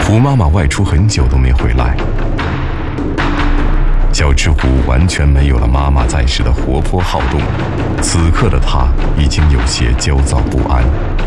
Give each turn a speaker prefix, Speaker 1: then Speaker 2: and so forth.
Speaker 1: 胡妈妈外出很久都没回来，小赤狐完全没有了妈妈在时的活泼好动，此刻的他已经有些焦躁不安。